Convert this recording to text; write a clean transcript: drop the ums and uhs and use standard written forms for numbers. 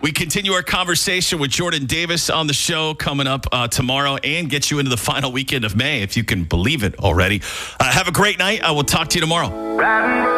We continue our conversation with Jordan Davis on the show coming up tomorrow and get you into the final weekend of May, if you can believe it already. Have a great night. I will talk to you tomorrow.